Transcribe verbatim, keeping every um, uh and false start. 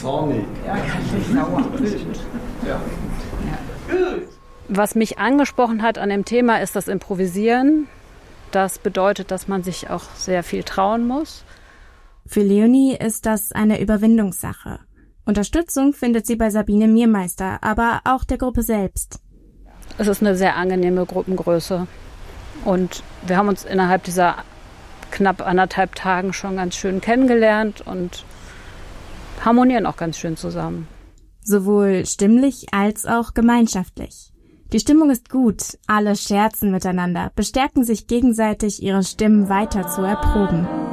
zornig. Ja, sauer, wütend. Ja. Was mich angesprochen hat an dem Thema ist das Improvisieren. Das bedeutet, dass man sich auch sehr viel trauen muss. Für Leonie ist das eine Überwindungssache. Unterstützung findet sie bei Sabine Miermeister, aber auch der Gruppe selbst. Es ist eine sehr angenehme Gruppengröße. Und wir haben uns innerhalb dieser knapp anderthalb Tagen schon ganz schön kennengelernt und harmonieren auch ganz schön zusammen. Sowohl stimmlich als auch gemeinschaftlich. Die Stimmung ist gut, alle scherzen miteinander, bestärken sich gegenseitig, ihre Stimmen weiter zu erproben.